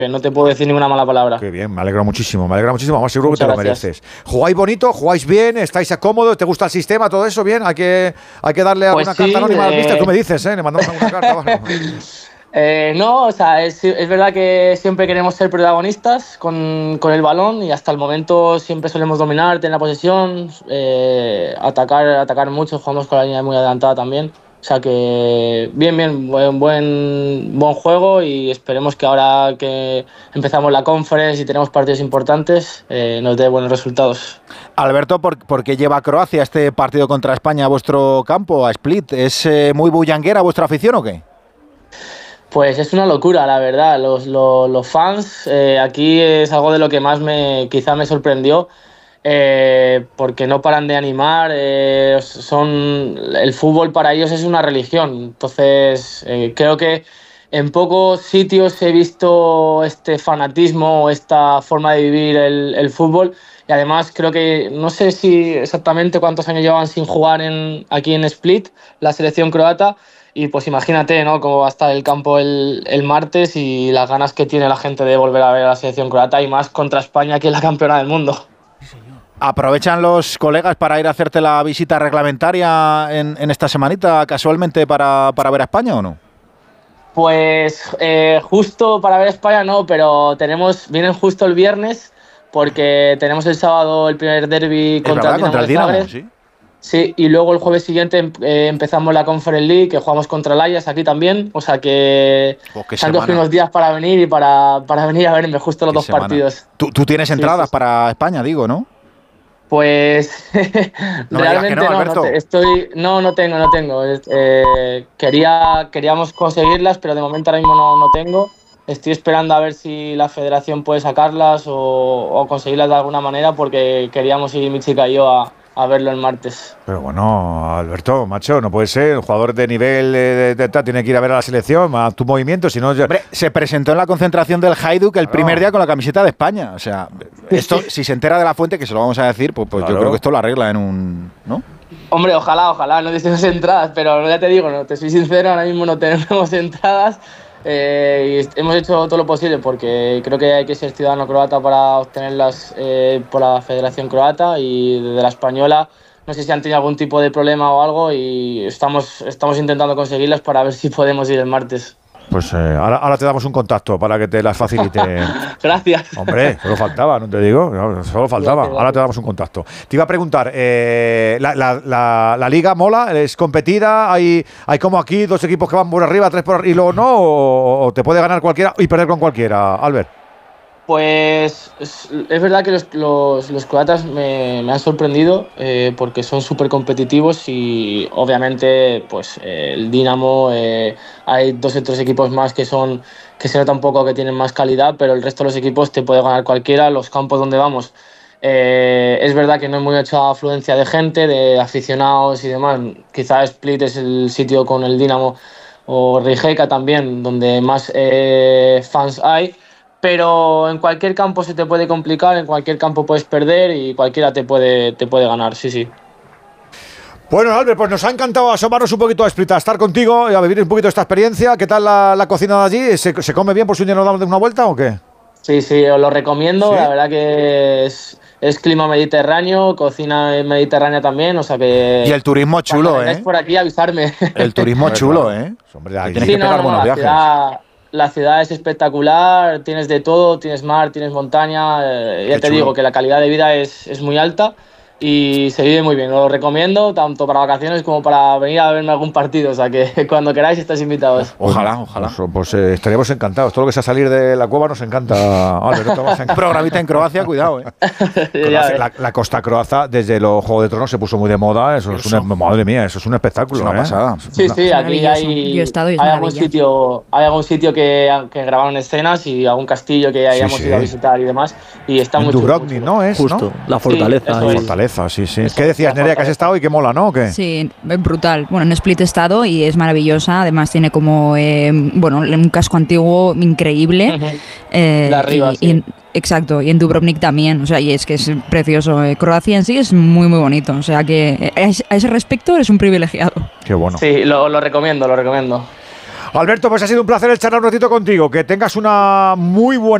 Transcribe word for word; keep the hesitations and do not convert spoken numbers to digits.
que no te puedo decir ninguna mala palabra. Qué bien, me alegra muchísimo, me alegra muchísimo, más seguro Muchas que te lo gracias. mereces. ¿Jugáis bonito? ¿Jugáis bien? ¿Estáis cómodos? ¿Te gusta el sistema? ¿Todo eso bien? Hay que, hay que darle Pues alguna sí, carta anónima al eh... míster, tú me dices, ¿eh? Le mandamos alguna carta. Bueno. Eh, no, o sea, es, es verdad que siempre queremos ser protagonistas con, con el balón y hasta el momento siempre solemos dominar, tener la posesión, eh, atacar, atacar mucho, jugamos con la línea muy adelantada también. O sea que bien, bien, buen, buen, buen juego y esperemos que ahora que empezamos la conference y tenemos partidos importantes eh, nos dé buenos resultados. Alberto, ¿por, ¿por qué lleva Croacia este partido contra España a vuestro campo, a Split? ¿Es eh, muy bullanguera vuestra afición o qué? Pues es una locura, la verdad. Los, los, los fans, eh, aquí es algo de lo que más me, quizá me sorprendió, eh, porque no paran de animar. Eh, son, el fútbol para ellos es una religión. Entonces, eh, creo que en pocos sitios he visto este fanatismo, esta forma de vivir el, el fútbol. Y además creo que, no sé si exactamente cuántos años llevan sin jugar en, aquí en Split, la selección croata. Y pues imagínate, ¿no?, cómo va a estar el campo el, el martes y las ganas que tiene la gente de volver a ver a la selección croata y más contra España, que es la campeona del mundo. ¿Aprovechan los colegas para ir a hacerte la visita reglamentaria en, en esta semanita casualmente para, para ver a España o no? Pues eh, justo para ver a España no, pero tenemos vienen justo el viernes porque tenemos el sábado el primer derbi contra, contra el Dinamo, ¿sí? Sí, y luego el jueves siguiente eh, empezamos la Conference League, que jugamos contra el Ajax aquí también, o sea que oh, se han cogido unos días para venir y para, para venir a verme justo los dos semana. partidos. ¿Tú, tú tienes entradas sí, sí. para España, digo, ¿no? Pues no realmente no, no, no, te, estoy, no, no tengo, no tengo. Eh, quería, queríamos conseguirlas, pero de momento ahora mismo no, no tengo. Estoy esperando a ver si la federación puede sacarlas o, o conseguirlas de alguna manera, porque queríamos ir mi chica y yo a a verlo el martes. Pero bueno, Alberto, macho, no puede ser. El jugador de nivel de, de, de, tiene que ir a ver a la selección, a tu movimiento, si no... Hombre, se presentó en la concentración del Hajduk el claro. primer día con la camiseta de España. O sea, esto, si se entera de la fuente, que se lo vamos a decir, pues, pues claro. yo creo que esto lo arregla en un... ¿no? Hombre, ojalá, ojalá, no tenemos entradas, pero ya te digo, no, te soy sincero, ahora mismo no tenemos entradas. Eh, y hemos hecho todo lo posible porque creo que hay que ser ciudadano croata para obtenerlas eh, por la Federación Croata, y desde la española no sé si han tenido algún tipo de problema o algo, y estamos, estamos intentando conseguirlas para ver si podemos ir el martes. Pues eh, ahora, ahora te damos un contacto para que te las facilite. Gracias. Hombre, solo faltaba, no te digo, no, solo faltaba. Ahora te damos un contacto. Te iba a preguntar, eh, la, la, la, ¿la liga mola? ¿Es competida? ¿Hay, hay como aquí dos equipos que van por arriba, tres por arriba y luego no? ¿O, o te puede ganar cualquiera y perder con cualquiera, Albert? Pues es, es verdad que los, los, los croatas me, me han sorprendido eh, porque son súper competitivos y obviamente pues eh, el Dinamo, eh, hay dos o tres equipos más que son que se nota un poco que tienen más calidad, pero el resto de los equipos te puede ganar cualquiera. Los campos donde vamos, eh, es verdad que no hay mucha afluencia de gente, de aficionados y demás. Quizás Split es el sitio con el Dinamo, o Rijeka también, donde más eh, fans hay. Pero en cualquier campo se te puede complicar, en cualquier campo puedes perder y cualquiera te puede, te puede ganar, sí, sí. Bueno, Albert, pues nos ha encantado asomarnos un poquito a Split, a estar contigo y a vivir un poquito esta experiencia. ¿Qué tal la, la cocina de allí? ¿Se, ¿Se come bien por si un día nos damos una vuelta o qué? Sí, sí, os lo recomiendo. ¿Sí? La verdad que es, es clima mediterráneo, cocina mediterránea también, o sea que... Y el turismo chulo, ¿eh? por aquí avisarme. El turismo chulo, ¿eh? Hombre, aquí sí, tienes que no, pegar no, buenos la viajes. Ciudad, la ciudad es espectacular, tienes de todo, tienes mar, tienes montaña, eh, ya Qué te chulo. digo que la calidad de vida es, es muy alta y se vive muy bien. Os lo recomiendo tanto para vacaciones como para venir a verme algún partido, o sea que cuando queráis estáis invitados. Ojalá, ojalá. Pues, pues eh, estaríamos encantados. Todo lo que sea salir de la cueva nos encanta. Albert, no te vas a encantar. Programita en Croacia, cuidado, ¿eh? Croacia, la, la costa croata, desde los Juegos de Tronos se puso muy de moda. Eso, eso. es una, madre mía, eso es un espectáculo. Es una ¿eh? pasada. Sí, sí, aquí hay, Yo he estado y es hay algún maravilla. sitio, hay algún sitio que, que grabaron escenas y algún castillo que hayamos sí. ido a visitar y demás. Y está En muy chulo, Dubrovnik, muy chulo. ¿no? Es, Justo, ¿no? la fortaleza. Sí, eso ahí. es. Fortaleza, sí, sí. Eso, ¿Qué decías, Nerea, que has estado y que mola, ¿no? ¿O qué? Sí, es brutal. Bueno, en Split he estado y es maravillosa. Además tiene como, eh, bueno, un casco antiguo increíble. Ujú. Eh, De arriba, y, sí. y en- exacto, y en Dubrovnik también. O sea, y es que es precioso. Eh, Croacia en sí es muy, muy bonito. O sea que eh, a ese- a ese respecto eres un privilegiado. Qué bueno. Sí, lo, lo recomiendo, lo recomiendo. Alberto, pues ha sido un placer el charlar un ratito contigo. Que tengas una muy buena